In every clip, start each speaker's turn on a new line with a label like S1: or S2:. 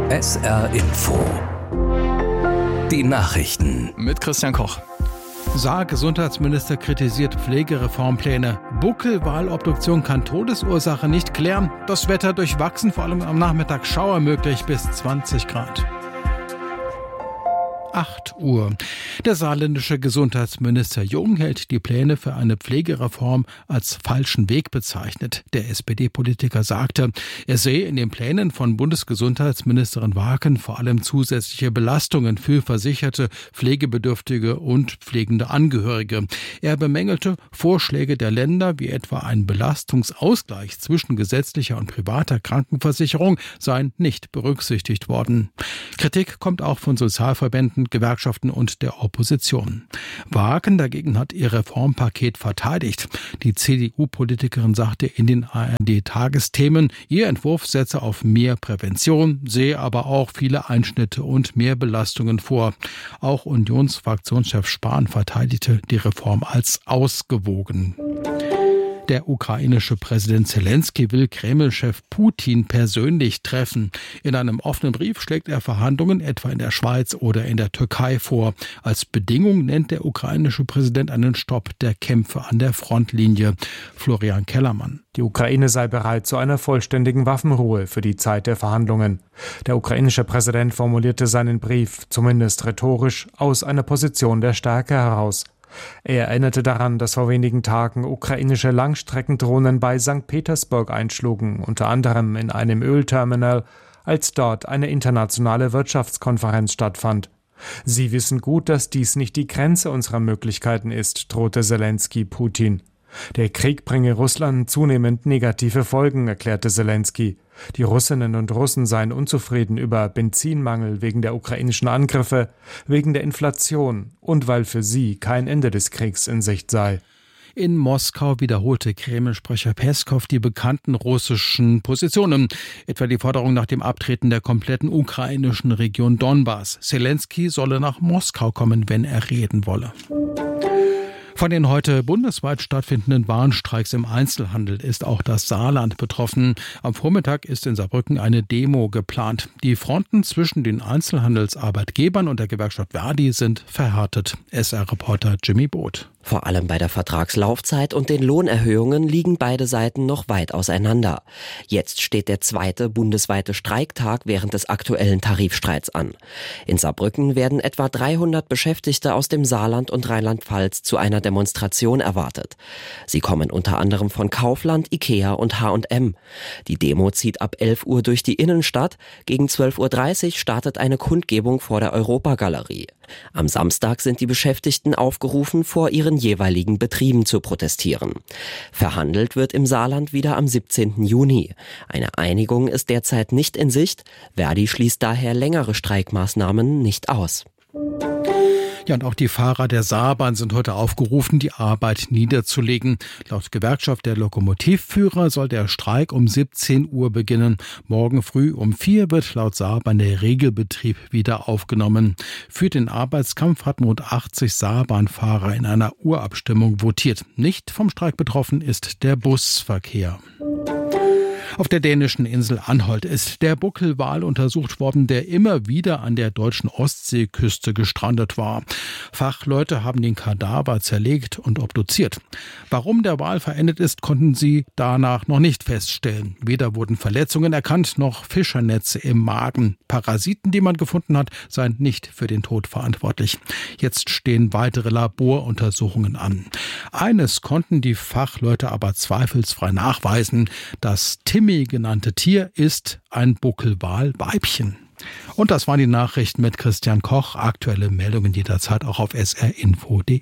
S1: SR Info. Die Nachrichten.
S2: Mit Christian Koch.
S3: Saar-Gesundheitsminister kritisiert Pflegereformpläne. Buckelwalobduktion kann Todesursache nicht klären. Das Wetter durchwachsen, vor allem am Nachmittag Schauer möglich bis 20 Grad. 8 Uhr. Der saarländische Gesundheitsminister Jung hält die Pläne für eine Pflegereform als falschen Weg bezeichnet. Der SPD-Politiker sagte, er sehe in den Plänen von Bundesgesundheitsministerin Wagen vor allem zusätzliche Belastungen für Versicherte, Pflegebedürftige und pflegende Angehörige. Er bemängelte, Vorschläge der Länder wie etwa ein Belastungsausgleich zwischen gesetzlicher und privater Krankenversicherung seien nicht berücksichtigt worden. Kritik kommt auch von Sozialverbänden, Gewerkschaften und der Opposition. Wagen dagegen hat ihr Reformpaket verteidigt. Die CDU-Politikerin sagte in den ARD-Tagesthemen, ihr Entwurf setze auf mehr Prävention, sehe aber auch viele Einschnitte und mehr Belastungen vor. Auch Unionsfraktionschef Spahn verteidigte die Reform als ausgewogen. Der ukrainische Präsident Zelensky will Kreml-Chef Putin persönlich treffen. In einem offenen Brief schlägt er Verhandlungen etwa in der Schweiz oder in der Türkei vor. Als Bedingung nennt der ukrainische Präsident einen Stopp der Kämpfe an der Frontlinie. Florian Kellermann.
S4: Die Ukraine sei bereit zu einer vollständigen Waffenruhe für die Zeit der Verhandlungen. Der ukrainische Präsident formulierte seinen Brief, zumindest rhetorisch, aus einer Position der Stärke heraus. Er erinnerte daran, dass vor wenigen Tagen ukrainische Langstreckendrohnen bei St. Petersburg einschlugen, unter anderem in einem Ölterminal, als dort eine internationale Wirtschaftskonferenz stattfand. Sie wissen gut, dass dies nicht die Grenze unserer Möglichkeiten ist, drohte Zelensky Putin. Der Krieg bringe Russland zunehmend negative Folgen, erklärte Zelensky. Die Russinnen und Russen seien unzufrieden über Benzinmangel wegen der ukrainischen Angriffe, wegen der Inflation und weil für sie kein Ende des Kriegs in Sicht sei.
S3: In Moskau wiederholte Kreml-Sprecher Peskow die bekannten russischen Positionen, etwa die Forderung nach dem Abtreten der kompletten ukrainischen Region Donbass. Zelensky solle nach Moskau kommen, wenn er reden wolle. Von den heute bundesweit stattfindenden Warnstreiks im Einzelhandel ist auch das Saarland betroffen. Am Vormittag ist in Saarbrücken eine Demo geplant. Die Fronten zwischen den Einzelhandelsarbeitgebern und der Gewerkschaft Verdi sind verhärtet. SR-Reporter Jimmy Both.
S5: Vor allem bei der Vertragslaufzeit und den Lohnerhöhungen liegen beide Seiten noch weit auseinander. Jetzt steht der zweite bundesweite Streiktag während des aktuellen Tarifstreits an. In Saarbrücken werden etwa 300 Beschäftigte aus dem Saarland und Rheinland-Pfalz zu einer Demonstration erwartet. Sie kommen unter anderem von Kaufland, Ikea und H&M. Die Demo zieht ab 11 Uhr durch die Innenstadt. Gegen 12.30 Uhr startet eine Kundgebung vor der Europagalerie. Am Samstag sind die Beschäftigten aufgerufen, vor ihren jeweiligen Betrieben zu protestieren. Verhandelt wird im Saarland wieder am 17. Juni. Eine Einigung ist derzeit nicht in Sicht. Verdi schließt daher längere Streikmaßnahmen nicht aus.
S3: Ja, und auch die Fahrer der Saarbahn sind heute aufgerufen, die Arbeit niederzulegen. Laut Gewerkschaft der Lokomotivführer soll der Streik um 17 Uhr beginnen. Morgen früh um 4 wird laut Saarbahn der Regelbetrieb wieder aufgenommen. Für den Arbeitskampf hatten rund 80 Saarbahnfahrer in einer Urabstimmung votiert. Nicht vom Streik betroffen ist der Busverkehr. Auf der dänischen Insel Anholt ist der Buckelwal untersucht worden, der immer wieder an der deutschen Ostseeküste gestrandet war. Fachleute haben den Kadaver zerlegt und obduziert. Warum der Wal verendet ist, konnten sie danach noch nicht feststellen. Weder wurden Verletzungen erkannt, noch Fischernetze im Magen. Parasiten, die man gefunden hat, seien nicht für den Tod verantwortlich. Jetzt stehen weitere Laboruntersuchungen an. Eines konnten die Fachleute aber zweifelsfrei nachweisen: Das Timmy genannte Tier ist ein Buckelwalweibchen. Und das waren die Nachrichten mit Christian Koch. Aktuelle Meldungen jederzeit auch auf srinfo.de.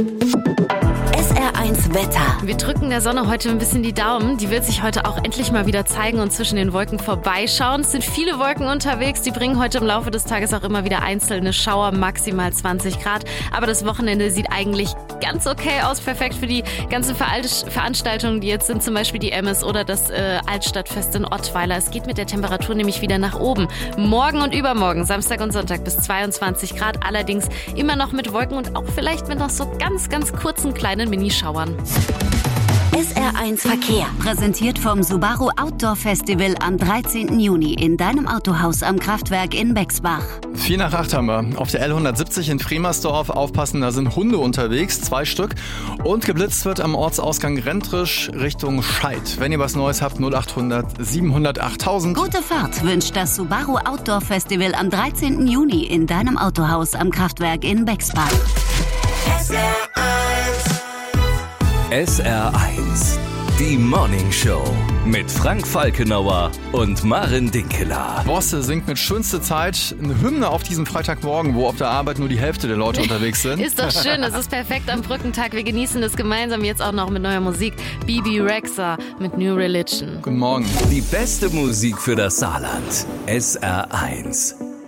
S6: SR1 Wetter.
S7: Wir drücken der Sonne heute ein bisschen die Daumen. Die wird sich heute auch endlich mal wieder zeigen und zwischen den Wolken vorbeischauen. Es sind viele Wolken unterwegs. Die bringen heute im Laufe des Tages auch immer wieder einzelne Schauer, maximal 20 Grad. Aber das Wochenende sieht eigentlich ganz okay aus. Perfekt für die ganzen Veranstaltungen, die jetzt sind, zum Beispiel die Emmes oder das Altstadtfest in Ottweiler. Es geht mit der Temperatur nämlich wieder nach oben. Morgen und übermorgen, Samstag und Sonntag bis 22 Grad. Allerdings immer noch mit Wolken und auch vielleicht mit noch so ganz, ganz kurzen kleinen Minischauern.
S2: SR1 Verkehr. Präsentiert vom Subaru Outdoor Festival am 13. Juni in deinem Autohaus am Kraftwerk in Bexbach.
S6: 4 nach 8 haben wir. Auf der L170 in Fremersdorf aufpassen, da sind Hunde unterwegs, 2 Stück. Und geblitzt wird am Ortsausgang Rentrisch Richtung Scheid. Wenn ihr was Neues habt, 0800 700 8000.
S2: Gute Fahrt wünscht das Subaru Outdoor Festival am 13. Juni in deinem Autohaus am Kraftwerk in Bexbach.
S1: SR1, die Morning Show mit Frank Falkenauer und Maren Dinkeler.
S6: Bosse singt mit schönste Zeit eine Hymne auf diesem Freitagmorgen, wo auf der Arbeit nur die Hälfte der Leute unterwegs sind.
S7: Ist doch schön, es ist perfekt am Brückentag. Wir genießen es gemeinsam jetzt auch noch mit neuer Musik. Bibi Rexha mit New Religion.
S6: Guten Morgen.
S1: Die beste Musik für das Saarland. SR1.